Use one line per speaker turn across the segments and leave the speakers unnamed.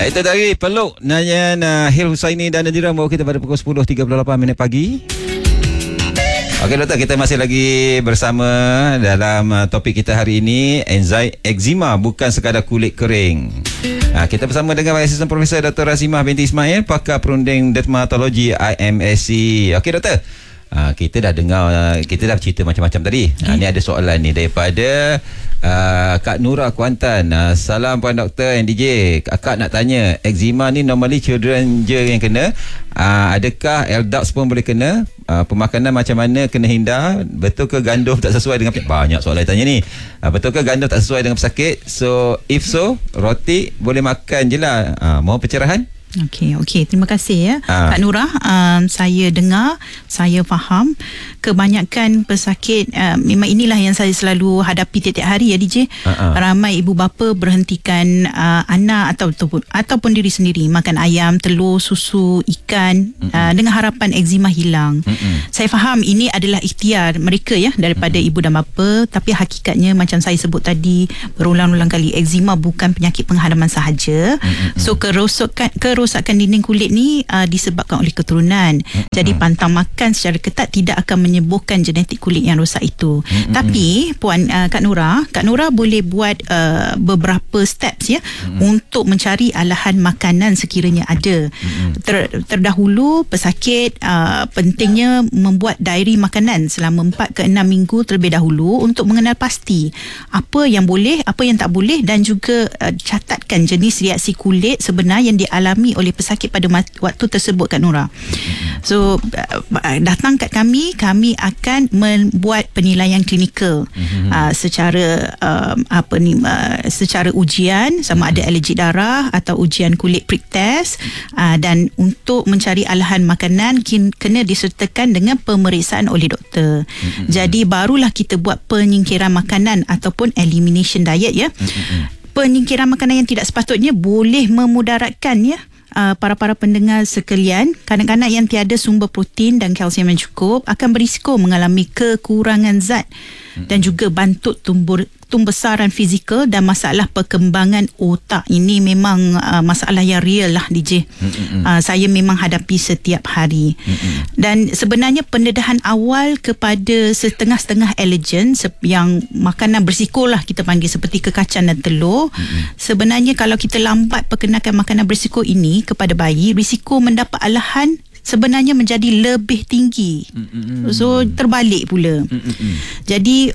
Itu dari Peluk Nyanyian Hil Husaini dan Nadira bawa kita pada pukul 10.38 pagi. Okey doktor, kita masih lagi bersama dalam topik kita hari ini, eczema bukan sekadar kulit kering. Kita bersama dengan Asisten Profesor Dr. Razimah binti Ismail, pakar perunding dermatologi IMSC. Okey doktor, kita dah dengar, kita dah cerita macam-macam tadi. Ni ada soalan ni daripada Kak Nura Kuantan. Salam Puan Doktor and DJ. Kak nak tanya, eczema ni normally children je yang kena, adakah adults pun boleh kena? Pemakanan macam mana kena hindar? Betul ke gandum tak sesuai dengan banyak soalan tanya ni. Betul ke gandum tak sesuai dengan pesakit? So if so, roti boleh makan je lah. Mohon pencerahan.
Okey, terima kasih ya Kak Nura. Saya dengar, saya faham kebanyakan pesakit, memang inilah yang saya selalu hadapi tiap-tiap hari ya DJ. Ramai ibu bapa berhentikan anak ataupun diri sendiri makan ayam, telur, susu, ikan dengan harapan eczema hilang. Saya faham ini adalah ikhtiar mereka ya, daripada ibu dan bapa, tapi hakikatnya macam saya sebut tadi berulang-ulang kali, eczema bukan penyakit penghadaman sahaja. So kerosakan dinding kulit ni disebabkan oleh keturunan. Jadi pantang makan secara ketat tidak akan menyembuhkan genetik kulit yang rosak itu. Tapi Puan Kak Nura boleh buat beberapa steps ya untuk mencari alahan makanan sekiranya ada. Terdahulu pesakit pentingnya membuat diary makanan selama 4 ke 6 minggu terlebih dahulu untuk mengenal pasti apa yang boleh, apa yang tak boleh, dan juga catatkan jenis reaksi kulit sebenar yang dialami oleh pesakit pada waktu tersebut Kak Nura. So datang kat kami akan membuat penilaian klinikal secara secara ujian sama ada alergi darah atau ujian kulit prick test, dan untuk mencari alahan makanan kena disertakan dengan pemeriksaan oleh doktor. Jadi barulah kita buat penyingkiran makanan ataupun elimination diet ya. Penyingkiran makanan yang tidak sepatutnya boleh memudaratkan ya para pendengar sekalian. Kanak-kanak yang tiada sumber protein dan kalsium yang cukup akan berisiko mengalami kekurangan zat dan juga bantut tumbesaran fizikal dan masalah perkembangan otak. Ini memang masalah yang real lah DJ. Saya memang hadapi setiap hari. Dan sebenarnya pendedahan awal kepada setengah-setengah allergen yang makanan berisiko lah kita panggil, seperti kekacan dan telur. Sebenarnya kalau kita lambat perkenalkan makanan berisiko ini kepada bayi, risiko mendapat alahan sebenarnya menjadi lebih tinggi. So terbalik pula. Jadi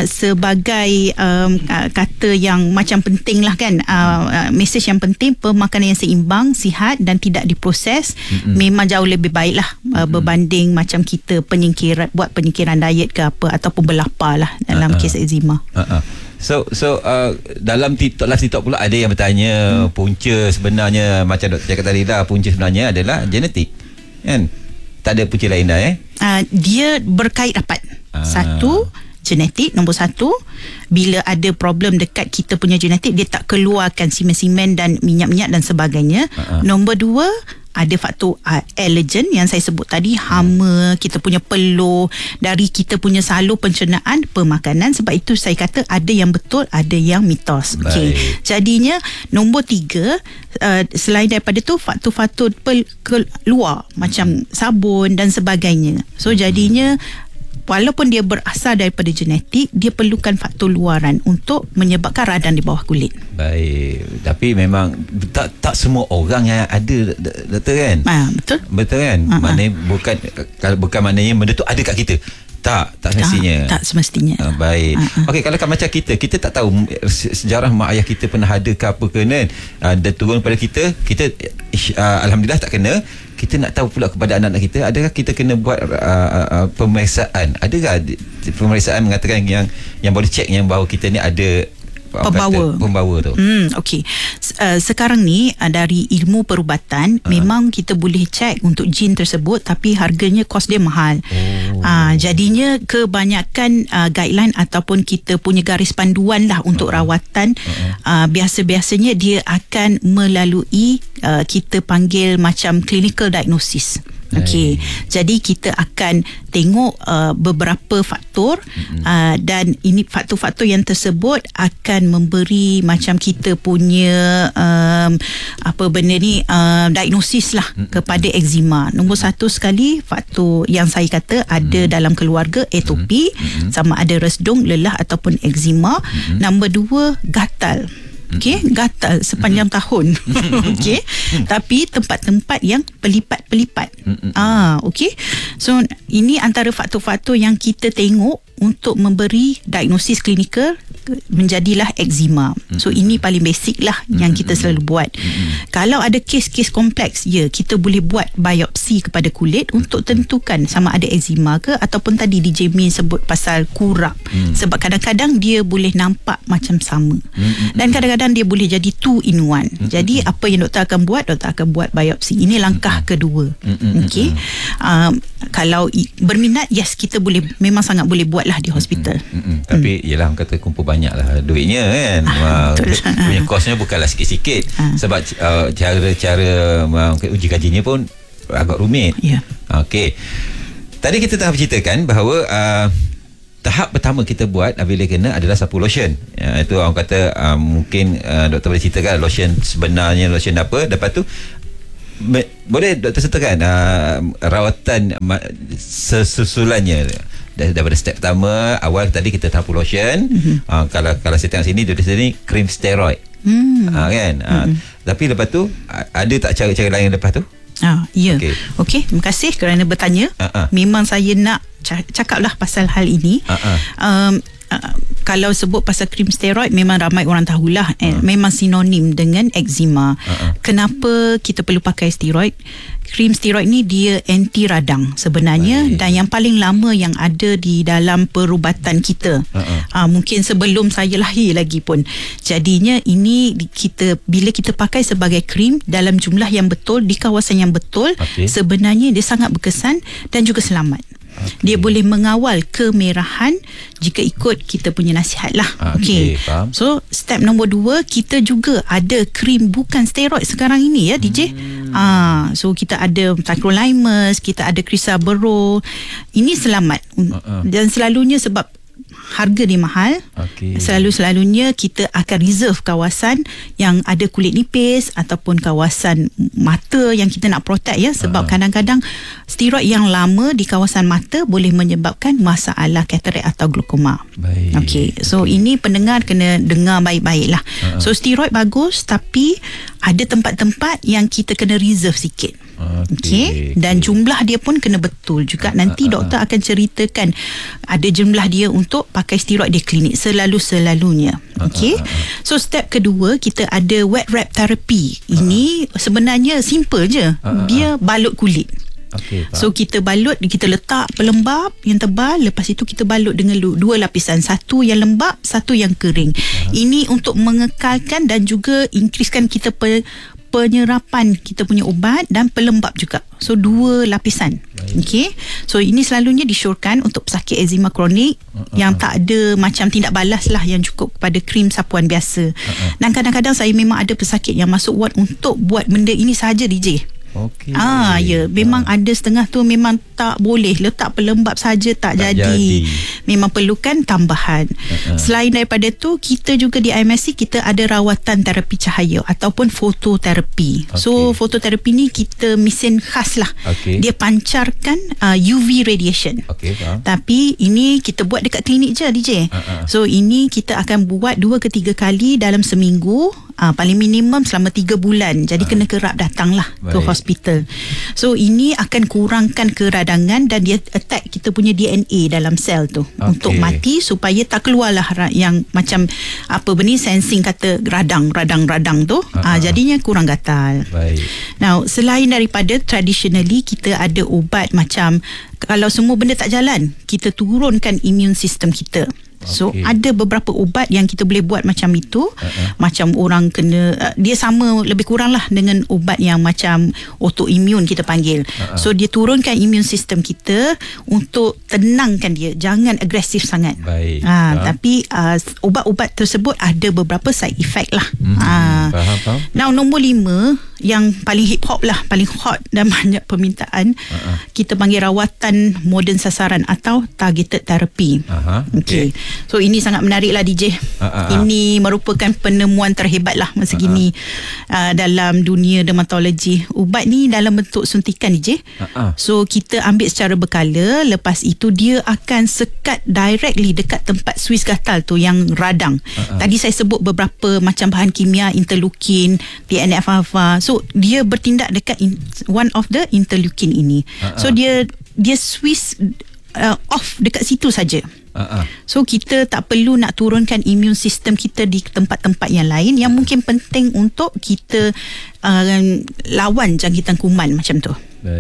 sebagai kata yang macam penting lah kan, mesej yang penting, pemakanan yang seimbang, sihat dan tidak diproses memang jauh lebih baik lah berbanding macam kita buat penyingkiran diet ke apa, ataupun berlapar lah dalam kes eczema.
So dalam live TikTok pula ada yang bertanya, punca sebenarnya macam doktor cakap tadi dah, punca sebenarnya adalah genetik kan? Tak ada punca lain dah
dia berkait rapat. Satu, genetik. Nombor satu, bila ada problem dekat kita punya genetik, dia tak keluarkan simen-simen dan minyak-minyak dan sebagainya. Nombor dua, ada faktor allergen yang saya sebut tadi, hama, kita punya peluh, dari kita punya salur pencernaan, pemakanan. Sebab itu saya kata ada yang betul, ada yang mitos. Okey. Jadinya nombor tiga, selain daripada tu, faktor-faktor keluar macam sabun dan sebagainya. So jadinya walaupun dia berasal daripada genetik, dia perlukan faktor luaran untuk menyebabkan radang di bawah kulit. Baik.
Tapi memang tak semua orang yang ada, doktor kan? Betul kan? Maknanya bukan maknanya benda tu ada kat kita. Tak semestinya.
Tak semestinya.
Baik. Okey, kalau macam kita tak tahu sejarah mak ayah kita pernah ada ke apa ke kan, dia turun pada kita alhamdulillah tak kena. Kita nak tahu pula kepada anak-anak kita, adakah kita kena buat pemeriksaan? Adakah pemeriksaan mengatakan yang boleh cek yang bahawa kita ni ada pembawa tu?
Okey. Sekarang ni dari ilmu perubatan memang kita boleh cek untuk jin tersebut, tapi harganya kos dia mahal. Jadinya kebanyakan guideline ataupun kita punya garis panduan lah untuk rawatan, biasa-biasanya dia akan melalui kita panggil macam clinical diagnosis. Okey. Jadi kita akan tengok beberapa faktor dan ini faktor-faktor yang tersebut akan memberi macam kita punya apa benda ni diagnosis lah kepada eczema. Nombor satu sekali, faktor yang saya kata ada dalam keluarga, atopi, sama ada resdung, lelah ataupun eczema. Nombor dua, gatal. Okey, gatal sepanjang tahun. Okey. Tapi tempat-tempat yang pelipat-pelipat. Okey. So ini antara faktor-faktor yang kita tengok untuk memberi diagnosis klinikal menjadilah eczema. So ini paling basic lah yang kita selalu buat. Kalau ada kes-kes kompleks, kita boleh buat biopsi kepada kulit untuk tentukan sama ada eczema ke, ataupun tadi DJ Min sebut pasal kurap. Sebab kadang-kadang dia boleh nampak macam sama. Dan kadang-kadang dia boleh jadi 2 in 1. Jadi apa yang doktor akan buat? Doktor akan buat biopsi. Ini langkah kedua. Okey. Kalau berminat, yes, kita boleh, memang sangat boleh buat lah di hospital.
Tapi yelah, orang kata kumpul banyak lah duitnya kan. Punya kosnya bukanlah sikit-sikit. Sebab cara-cara uji kajinya pun agak rumit. Okey. Tadi kita telah berceritakan bahawa tahap pertama kita buat bila kena adalah sapu lotion. Itu orang kata mungkin doktor boleh ceritakan lotion sebenarnya lotion apa. Lepas tu boleh doktor sertakan rawatan sesusulannya daripada step pertama. Awal tadi kita sapu lotion. Kalau saya tengok sini dia sini krim steroid. Kan. Tapi lepas tu ada tak cara-cara lain lepas tu?
Ya. Okey, terima kasih kerana bertanya. Memang saya nak cakaplah pasal hal ini. Kalau sebut pasal krim steroid, memang ramai orang tahulah. Memang sinonim dengan eczema. Kenapa kita perlu pakai steroid? Krim steroid ni dia anti radang sebenarnya. Dan yang paling lama yang ada di dalam perubatan kita. Mungkin sebelum saya lahir lagi pun. Jadinya ini bila kita pakai sebagai krim dalam jumlah yang betul, di kawasan yang betul, sebenarnya dia sangat berkesan dan juga selamat. Dia boleh mengawal kemerahan jika ikut kita punya nasihat lah. Okey. So step nombor 2, kita juga ada krim bukan steroid sekarang ini ya DJ. So kita ada tacrolimus, kita ada crisaborole. Ini selamat. Dan selalunya sebab harga dia mahal, selalunya kita akan reserve kawasan yang ada kulit nipis ataupun kawasan mata yang kita nak protect ya. Sebab kadang-kadang steroid yang lama di kawasan mata boleh menyebabkan masalah katarak atau glaukoma. Okey. So ini pendengar kena dengar baik-baik lah. So steroid bagus, tapi ada tempat-tempat yang kita kena reserve sikit. Okey. Dan jumlah dia pun kena betul juga. Nanti doktor akan ceritakan ada jumlah dia untuk pakai steroid di klinik selalunya. Okey. So step kedua, kita ada wet wrap therapy. Ini sebenarnya simple je. Dia balut kulit. So kita balut, kita letak pelembap yang tebal. Lepas itu kita balut dengan 2 lapisan. Satu yang lembap, satu yang kering. Ini untuk mengekalkan dan juga increasekan kita penyerapan kita punya ubat dan pelembap juga. So 2 lapisan. Okey. So ini selalunya disyorkan untuk pesakit eczema kronik yang tak ada macam tindak balas lah yang cukup kepada krim sapuan biasa. Dan kadang-kadang saya memang ada pesakit yang masuk ward untuk buat benda ini sahaja DJ. Ya, memang ada setengah tu memang tak boleh letak pelembap saja tak jadi. Memang perlukan tambahan. Selain daripada tu, kita juga di IMSC kita ada rawatan terapi cahaya ataupun fototerapi. So fototerapi ni kita mesin khas lah. Dia pancarkan UV radiation. Tapi ini kita buat dekat klinik je DJ. So ini kita akan buat 2 ke 3 kali dalam seminggu. Paling minimum selama 3 bulan. Jadi kena kerap datang lah ke hospital. So ini akan kurangkan keradangan dan dia attack kita punya DNA dalam sel tu untuk mati supaya tak keluarlah yang macam apa benda sensing kata radang tu. Jadinya kurang gatal. Now selain daripada traditionally kita ada ubat macam kalau semua benda tak jalan, kita turunkan immune system kita. So ada beberapa ubat yang kita boleh buat macam itu. Macam orang kena dia sama lebih kurang lah dengan ubat yang macam autoimmune kita panggil. So dia turunkan immune system kita untuk tenangkan dia, jangan agresif sangat. Tapi ubat-ubat tersebut ada beberapa side effect lah. Now nombor 5, yang paling hip hop lah, paling hot dan banyak permintaan. Kita panggil rawatan moden sasaran atau targeted therapy. Okay. So ini sangat menarik lah DJ. Ini merupakan penemuan terhebat lah masa kini dalam dunia dermatologi. Ubat ni dalam bentuk suntikan DJ. So kita ambil secara berkala, lepas itu dia akan sekat directly dekat tempat Swiss gatal tu yang radang. Tadi saya sebut beberapa macam bahan kimia, interleukin, TNF-alpha. So dia bertindak dekat one of the interleukin ini. So dia Swiss off dekat situ saja. So kita tak perlu nak turunkan immune system kita di tempat-tempat yang lain yang mungkin penting untuk kita lawan jangkitan kuman macam tu.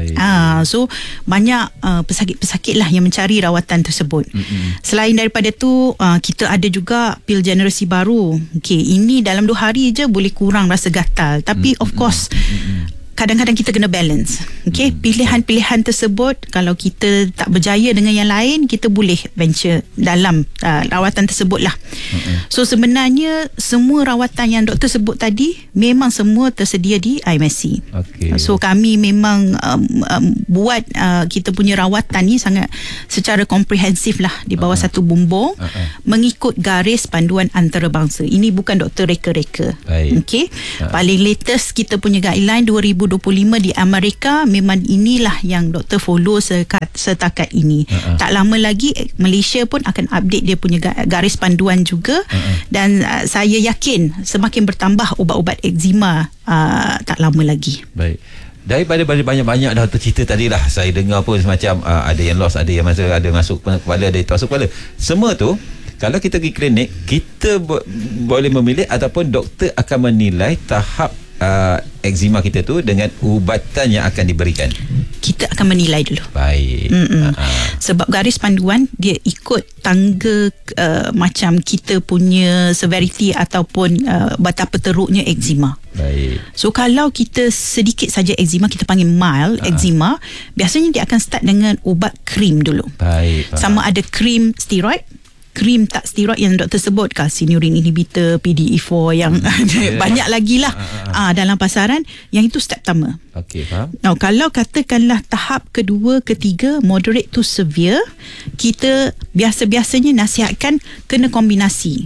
So banyak pesakit-pesakit lah yang mencari rawatan tersebut. Selain daripada tu, kita ada juga pil generasi baru. Ini dalam 2 hari je boleh kurang rasa gatal. Tapi of course kadang-kadang kita kena balance. Pilihan-pilihan tersebut, kalau kita tak berjaya dengan yang lain, kita boleh venture dalam rawatan tersebut lah. So sebenarnya semua rawatan yang doktor sebut tadi memang semua tersedia di IMSC. So kami memang buat kita punya rawatan ni sangat secara komprehensif lah di bawah satu bumbung, mengikut garis panduan antarabangsa. Ini bukan doktor reka-reka. Paling latest kita punya guideline 2025 di Amerika, memang inilah yang doktor follow setakat ini. Tak lama lagi Malaysia pun akan update dia punya garis panduan juga. Dan saya yakin semakin bertambah ubat-ubat eczema tak lama lagi.
Baik. Daripada banyak-banyak dah cerita tadi lah, saya dengar pun semacam ada yang lost, ada yang ada masuk kepala, ada yang tak masuk kepala. Semua tu kalau kita pergi klinik, kita boleh memilih ataupun doktor akan menilai tahap eczema kita tu dengan ubatan yang akan diberikan.
Kita akan menilai dulu.
Baik.
Sebab garis panduan dia ikut tangga macam kita punya severity ataupun betapa teruknya eczema.
Baik.
So kalau kita sedikit saja eczema, kita panggil mild eczema, biasanya dia akan start dengan ubat krim dulu.
Baik.
Sama ada krim steroid, krim tak steroid yang doktor sebut, calcineurin inhibitor, PDE4 yang banyak lagi lah dalam pasaran. Yang itu step pertama.
Faham.
Now, kalau katakanlah tahap kedua, ketiga, moderate to severe, kita biasa-biasanya nasihatkan kena kombinasi.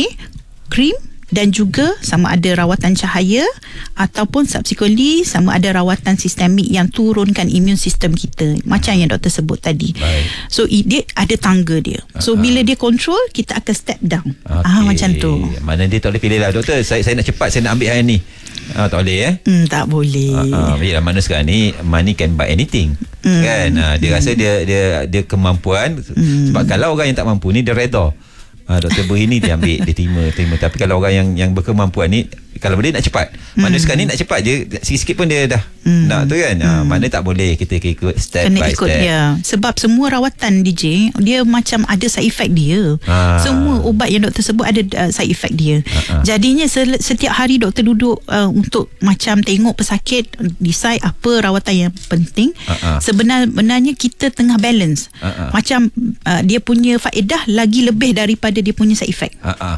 Krim dan juga sama ada rawatan cahaya ataupun subsequently sama ada rawatan sistemik yang turunkan immune system kita macam yang doktor sebut tadi. So dia ada tangga dia. So bila dia control, kita akan step down. Macam tu.
Mana dia tak boleh pilih lah doktor, saya nak cepat, saya nak ambil hari ni. Tak boleh
tak boleh.
Bila mana sekarang ni money can buy anything. Kan dia rasa dia kemampuan. Sebab kalau orang yang tak mampu ni dia redha. Doktor beri ni dia ambil, dia terima. Tapi kalau orang yang berkemampuan ni, kalau dia nak cepat, mana sekarang ni nak cepat je, sikit-sikit pun dia dah nak tu kan. Mana tak boleh, kita ikut step
kena
by
ikut
step.
dia. Sebab semua rawatan DJ dia macam ada side effect dia. Semua ubat yang doktor sebut ada side effect dia. Jadinya setiap hari doktor duduk untuk macam tengok pesakit, decide apa rawatan yang penting. Sebenarnya kita tengah balance. Macam dia punya faedah lagi lebih daripada dia punya side effect.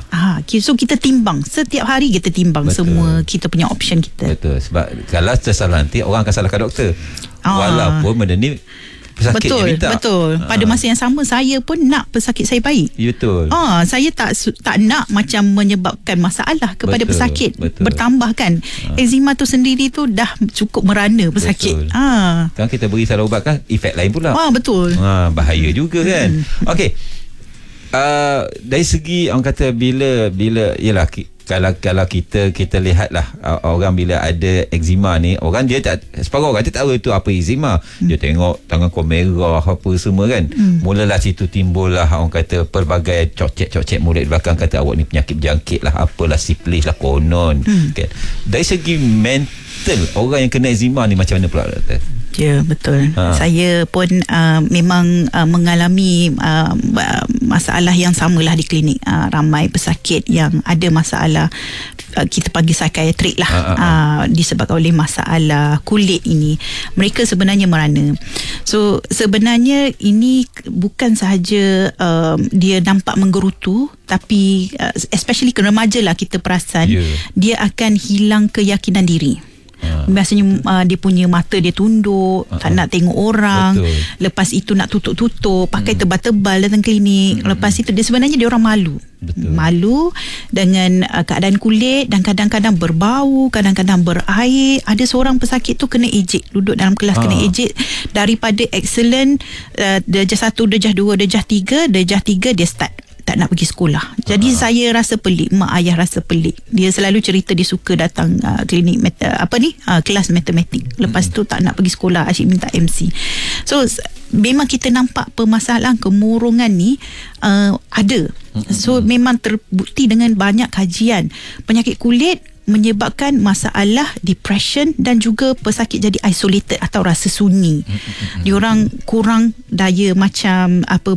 So kita timbang, setiap hari kita timbang. Betul. Semua kita punya option kita.
Betul. Sebab kalau tersalah nanti orang akan salahkan doktor. Walaupun benda ni pesakit yang minta. Betul.
Pada masa yang sama, saya pun nak pesakit saya baik.
Betul.
Saya tak nak macam menyebabkan masalah kepada pesakit. Bertambah kan. Eczema tu sendiri tu dah cukup merana pesakit.
Kan kita beri salah ubat kan, efek lain pula.
Betul.
Bahaya juga kan. Okey. Dari segi orang kata bila yalah, kalau kita lihatlah orang bila ada eczema ni, orang dia tak, separuh orang dia tak tahu itu apa eczema. Dia tengok tangan kau merah apa semua kan. Mulalah situ timbullah orang kata pelbagai cocek mulut belakang, kata awak ni penyakit berjangkit lah, apalah sifilis lah konon kan. Dari segi mental orang yang kena eczema ni macam mana pula doktor?
Ya, betul. Saya pun memang mengalami masalah yang samalah di klinik. Ramai pesakit yang ada masalah, kita panggil psikiatrik lah, disebabkan oleh masalah kulit ini. Mereka sebenarnya merana. So sebenarnya ini bukan sahaja dia nampak menggerutu, tapi especially ke remaja lah kita perasan, dia akan hilang keyakinan diri. Biasanya dia punya mata dia tunduk, tak nak tengok orang.
Betul.
Lepas itu nak tutup-tutup, pakai tebal-tebal datang klinik. Lepas itu dia sebenarnya dia orang malu.
Betul.
Malu dengan keadaan kulit, dan kadang-kadang berbau, kadang-kadang berair. Ada seorang pesakit tu kena ejek, duduk dalam kelas kena ejek daripada excellent, darjah 1, darjah 2, darjah 3, darjah 3 dia start tak nak pergi sekolah. Jadi saya rasa pelik, mak ayah rasa pelik. Dia selalu cerita dia suka datang klinik kelas matematik. Lepas tu tak nak pergi sekolah, asyik minta MC. So memang kita nampak permasalahan kemurungan ni ada. So memang terbukti dengan banyak kajian. Penyakit kulit menyebabkan masalah depression dan juga pesakit jadi isolated atau rasa sunyi. Diorang kurang daya macam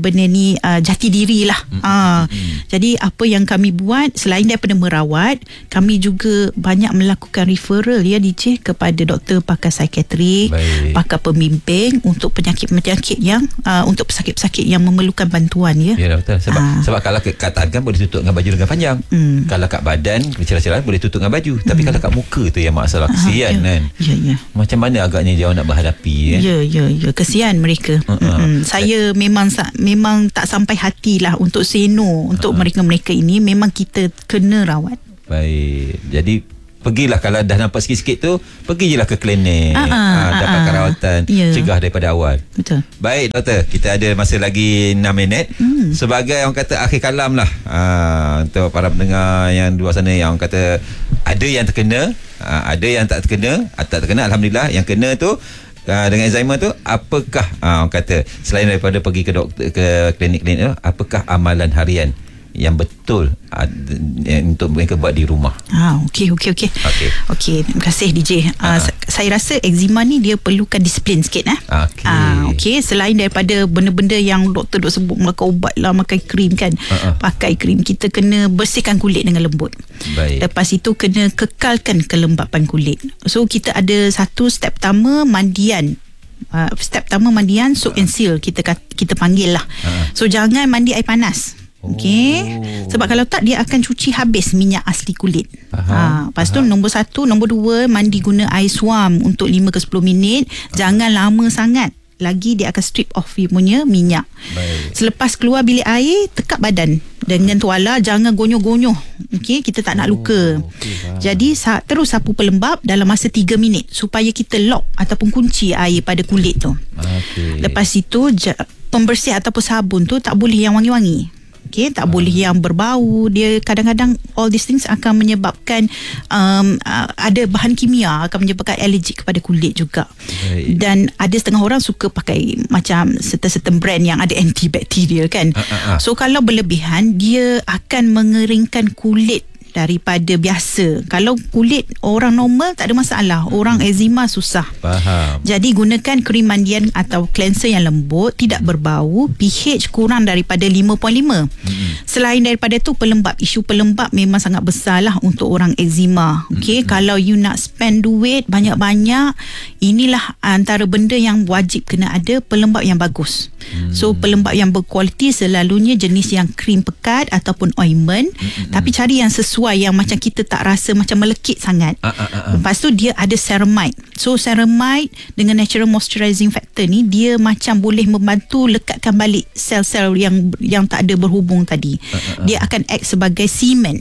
jati diri lah. Jadi apa yang kami buat selain daripada merawat, kami juga banyak melakukan referral DJ kepada doktor pakar psikiatri, pakar pembimbing untuk penyakit-penyakit yang untuk pesakit-pesakit yang memerlukan bantuan ya.
Ya betul. Sebab kalau katakan kan boleh tutup dengan baju lengan panjang. Kalau kat badan celah-celah boleh tutup dengan baju, tapi kalau kat muka tu yang masalah, kesian kan.
Ya.
Macam mana agaknya dia nak berhadapi
Ya, kesian mereka. Saya memang tak sampai hatilah untuk say no untuk mereka-mereka ini. Memang kita kena rawat.
Baik. Jadi pergilah kalau dah nampak sikit-sikit tu, pergi je lah ke klinik, dapatkan rawatan, cegah daripada awal.
Betul.
Baik doktor, kita ada masa lagi 6 minit. Sebagai orang kata akhir kalam lah, untuk para pendengar yang di luar sana yang orang kata ada yang terkena, ada yang tak terkena. Tak terkena alhamdulillah, yang kena tu dengan Alzheimer tu, apakah orang kata selain daripada pergi ke doktor, ke klinik-klinik tu, apakah amalan harian yang betul untuk mereka buat di rumah?
Okey. Terima kasih DJ. Saya rasa eczema ni dia perlukan disiplin sikit. Okey. Selain daripada benda-benda yang doktor duk sebut, makan ubat lah, makan krim kan, pakai krim, kita kena bersihkan kulit dengan lembut.
Baik.
Lepas itu kena kekalkan kelembapan kulit. So kita ada satu step pertama, mandian. Step pertama mandian, soak and seal kita panggil lah. So jangan mandi air panas. Okey. Sebab kalau tak, dia akan cuci habis minyak asli kulit. Lepas tu nombor 1, nombor 2, mandi guna air suam untuk 5 ke 10 minit. Jangan lama sangat, lagi dia akan strip off dia punya minyak.
Baik.
Selepas keluar bilik air, tekap badan dengan tuala, jangan gonyoh-gonyoh. Okey, kita tak nak luka. Jadi terus sapu pelembab dalam masa 3 minit supaya kita lock ataupun kunci air pada kulit tu. Lepas itu pembersih ataupun sabun tu tak boleh yang wangi-wangi. Okey, tak boleh yang berbau. Dia kadang-kadang all these things akan menyebabkan ada bahan kimia akan menyebabkan alergik kepada kulit juga. Dan ada setengah orang suka pakai macam certain brand yang ada antibakterial kan. So kalau berlebihan, dia akan mengeringkan kulit daripada biasa. Kalau kulit orang normal tak ada masalah, orang eczema susah.
Faham.
Jadi gunakan krim mandian atau cleanser yang lembut, tidak berbau, pH kurang daripada 5.5. Selain daripada tu, pelembab, isu pelembab memang sangat besar lah untuk orang eczema. Okey, kalau you nak spend duit banyak-banyak, inilah antara benda yang wajib kena ada, pelembab yang bagus. So pelembab yang berkualiti selalunya jenis yang krim pekat ataupun ointment, tapi cari yang sesuai, yang macam kita tak rasa macam melekit sangat. Lepas tu dia ada ceramide. So ceramide dengan natural moisturizing factor ni, dia macam boleh membantu lekatkan balik sel-sel yang tak ada berhubung tadi. Dia akan act sebagai semen.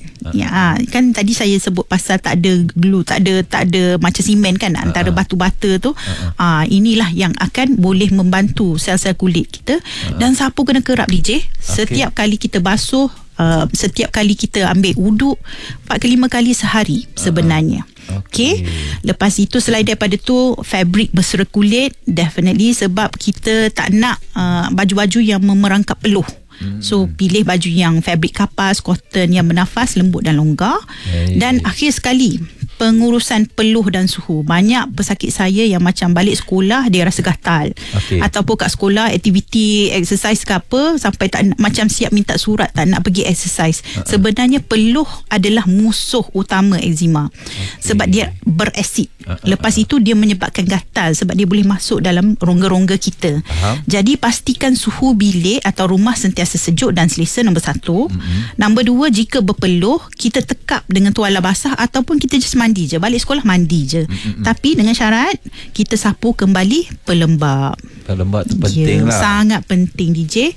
Kan tadi saya sebut pasal tak ada glue, tak ada macam semen kan antara batu bata tu. Inilah yang akan boleh membantu sel-sel kulit kita. Dan sapu kena kerap DJ. Setiap kali kita basuh, setiap kali kita ambil wuduk 4 ke 5 kali sehari sebenarnya. Okey. Lepas itu selain daripada tu, fabric bersera kulit definitely, sebab kita tak nak baju-baju yang memerangkap peluh. So pilih baju yang fabric kapas, cotton yang bernafas, lembut dan longgar. Dan akhir sekali, pengurusan peluh dan suhu. Banyak pesakit saya yang macam balik sekolah dia rasa gatal. Ataupun kat sekolah aktiviti exercise ke apa, sampai tak nak, macam siap minta surat tak nak pergi exercise. Sebenarnya peluh adalah musuh utama eczema. Sebab dia berasid. Lepas itu dia menyebabkan gatal sebab dia boleh masuk dalam rongga-rongga kita. Jadi pastikan suhu bilik atau rumah sentiasa sejuk dan selesa, nombor 1. Nombor 2, jika berpeluh, kita tekap dengan tuala basah ataupun kita just mandi je, balik sekolah mandi je. Tapi dengan syarat kita sapu kembali pelembab.
Pelembab tu penting lah.
Sangat penting DJ.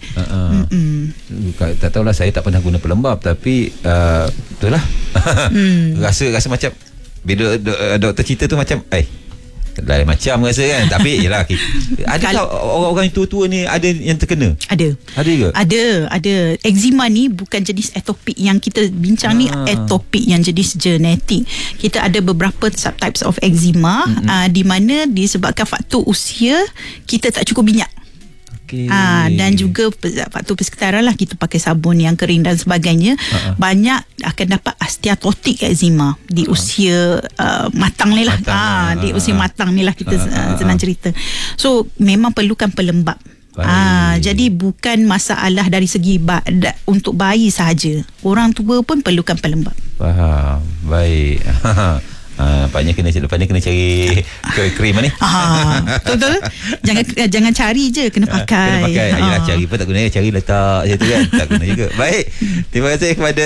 Tak tahulah, saya tak pernah guna pelembab, tapi betul lah. Rasa macam bila doktor cerita tu macam lain macam rasa kan. Tapi yelah, adakah orang-orang tua-tua ni ada yang terkena? Ada juga?
Ada. Eczema ni bukan jenis atopik yang kita bincang ni, atopik yang jenis genetik. Kita ada beberapa subtypes of eczema, di mana disebabkan faktor usia, kita tak cukup minyak. Dan juga faktor persekitaran lah, kita pakai sabun yang kering dan sebagainya. Banyak akan dapat osteoarthritis eczema di usia matang ni lah. Di usia matang ni lah kita senang cerita. So memang perlukan pelembab. Jadi bukan masalah dari segi untuk bayi sahaja, orang tua pun perlukan pelembab.
Faham. Baik. Nampaknya lepas ni kena cari krim ni.
Betul. Jangan cari je, kena pakai.
Yelah, cari pun tak guna, cari letak je tu kan. Tak guna juga. Baik. Terima kasih kepada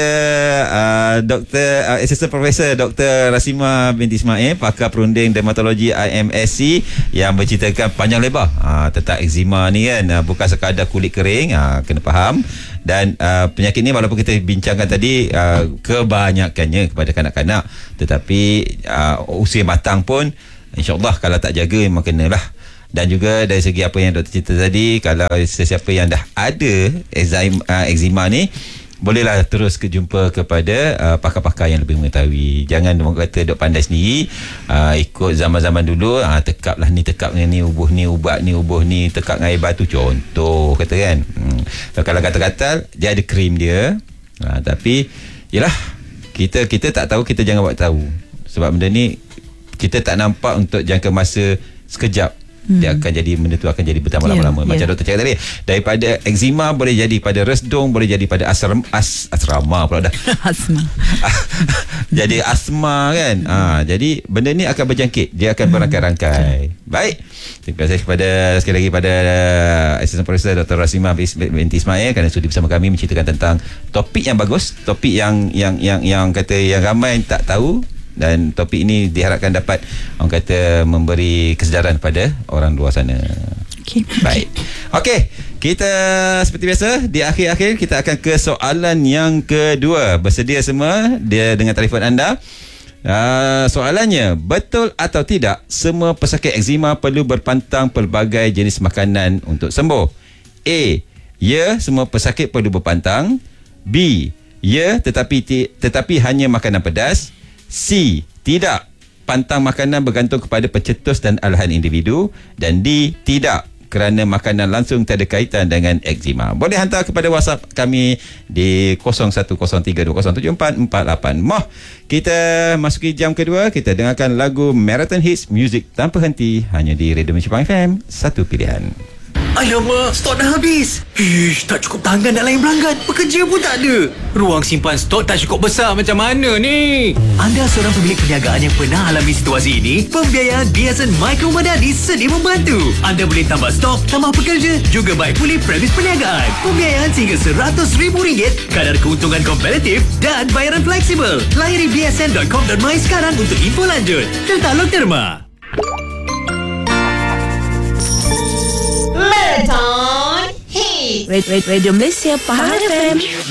Assistant Professor Dr. Rasima binti Ismail, pakar perunding dermatologi IMSC, yang berceritakan panjang lebar tentang eczema ni kan. Bukan sekadar kulit kering, kena faham. Dan penyakit ni walaupun kita bincangkan tadi kebanyakannya kepada kanak-kanak, tetapi usia matang pun insyaAllah kalau tak jaga memang kenalah. Dan juga dari segi apa yang doktor cerita tadi, kalau sesiapa yang dah ada eczema ni, bolehlah terus jumpa kepada pakar-pakar yang lebih mengetahui. Jangan orang kata dok pandai sendiri, ikut zaman-zaman dulu, tekap lah ni, tekap ni, ubuh ni, ubat ni, ubuh ni, tekap dengan air batu, contoh kata kan. Kalau gatal-gatal, dia ada krim dia. Tapi yelah, kita tak tahu, kita jangan buat tahu. Sebab benda ni kita tak nampak untuk jangka masa sekejap. Dia akan jadi, benda tu akan jadi bertambah lama-lama. Macam doktor cakap tadi, daripada eczema boleh jadi pada resdung, boleh jadi pada asrama pula dah. Asma. Jadi asma kan. Jadi benda ni akan berjangkit, dia akan berangkai-rangkai. Baik. Terima kasih sekali lagi pada Assistant Professor Dr. Rasima binti Ismail kerana sudi bersama kami menceritakan tentang topik yang bagus, topik yang kata yang ramai tak tahu. Dan topik ini diharapkan dapat orang kata memberi kesedaran kepada orang luar sana. Baik. Okey, kita seperti biasa di akhir-akhir kita akan ke soalan yang kedua. Bersedia semua dia dengan telefon anda. Soalannya, betul atau tidak semua pesakit eczema perlu berpantang pelbagai jenis makanan untuk sembuh? A, ya, semua pesakit perlu berpantang. B, ya, tetapi hanya makanan pedas. C, tidak, pantang makanan bergantung kepada pencetus dan alahan individu. Dan D, tidak, kerana makanan langsung tiada kaitan dengan eczema. Boleh hantar kepada WhatsApp kami di 0103207448. Moh, kita masuki jam kedua. Kita dengarkan lagu Marathon Hits, muzik tanpa henti, hanya di Radio Malaysia FM, satu pilihan.
Alamak, stok dah habis. Tak cukup tangan nak layan pelanggan. Pekerja pun tak ada. Ruang simpan stok tak cukup besar, macam mana ni? Anda seorang pemilik perniagaan yang pernah alami situasi ini? Pembiayaan BSN Micro Madani sedia membantu. Anda boleh tambah stok, tambah pekerja, juga baik pulih premis perniagaan. Pembiayaan sehingga RM100,000, kadar keuntungan kompetitif dan bayaran fleksibel. Layari bsn.com.my sekarang untuk info lanjut. Tertaluk terma.
Marathon Hits. Radio Malaysia Pahang FM.